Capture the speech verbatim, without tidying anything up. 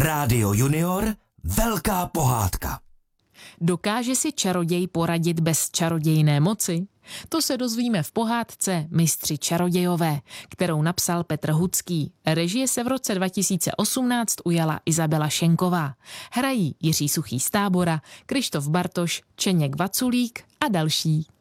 Rádio Junior – velká pohádka. Dokáže si čaroděj poradit bez čarodějné moci? To se dozvíme v pohádce Mistři čarodějové, kterou napsal Petr Hudský. Režie se v roce dva tisíce osmnáct ujala Izabela Šenková. Hrají Jiří Suchý z Tábora, Krištof Bartoš, Čeněk Vaculík a další.